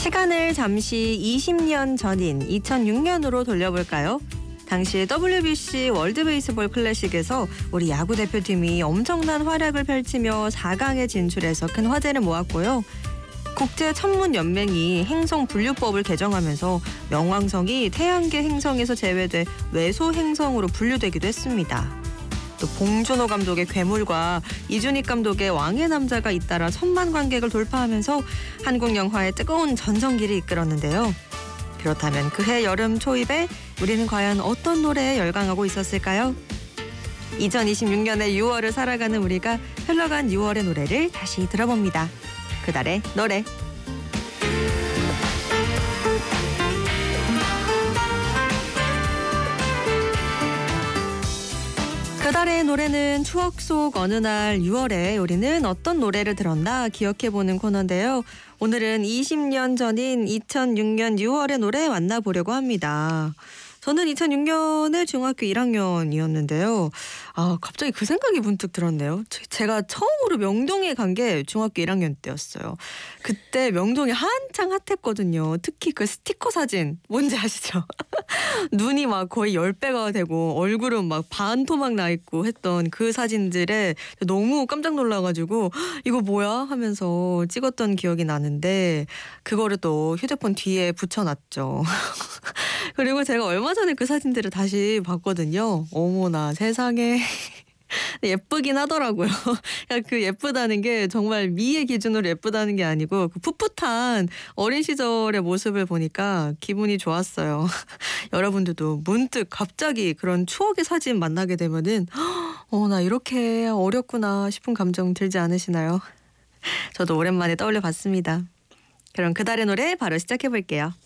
시간을 잠시 20년 전인 2006년으로 돌려볼까요? 당시 WBC 월드베이스볼 클래식에서 우리 야구 대표팀이 엄청난 활약을 펼치며 4강에 진출해서 큰 화제를 모았고요. 국제천문연맹이 행성분류법을 개정하면서 명왕성이 태양계 행성에서 제외돼 외소행성으로 분류되기도 했습니다. 또 봉준호 감독의 괴물과 이준익 감독의 왕의 남자가 잇따라 1,000만 관객을 돌파하면서 한국 영화의 뜨거운 전성기를 이끌었는데요. 그렇다면 그해 여름 초입에 우리는 과연 어떤 노래에 열광하고 있었을까요? 2026년의 6월을 살아가는 우리가 흘러간 6월의 노래를 다시 들어봅니다. 그달의 노래. 그달의 노래는 추억 속 어느 날 6월에 우리는 어떤 노래를 들었나 기억해보는 코너인데요. 오늘은 20년 전인 2006년 6월의 노래 만나보려고 합니다. 저는 2006년에 중학교 1학년이었는데요. 갑자기 그 생각이 문득 들었네요. 제가 처음으로 명동에 간 게 중학교 1학년 때였어요. 그때 명동이 한창 핫했거든요. 특히 그 스티커 사진 뭔지 아시죠? 눈이 막 거의 10배가 되고 얼굴은 막 반토막 나 있고 했던 그 사진들에 너무 깜짝 놀라가지고 이거 뭐야 하면서 찍었던 기억이 나는데 그거를 또 휴대폰 뒤에 붙여놨죠. 그리고 제가 얼마 전에 그 사진들을 다시 봤거든요. 어머나 세상에. 예쁘긴 하더라고요. 그 예쁘다는 게 정말 미의 기준으로 예쁘다는 게 아니고 그 풋풋한 어린 시절의 모습을 보니까 기분이 좋았어요. 여러분들도 문득 갑자기 그런 추억의 사진 만나게 되면은 나 이렇게 어렸구나 싶은 감정 들지 않으시나요? 저도 오랜만에 떠올려 봤습니다. 그럼 그달의 노래 바로 시작해 볼게요.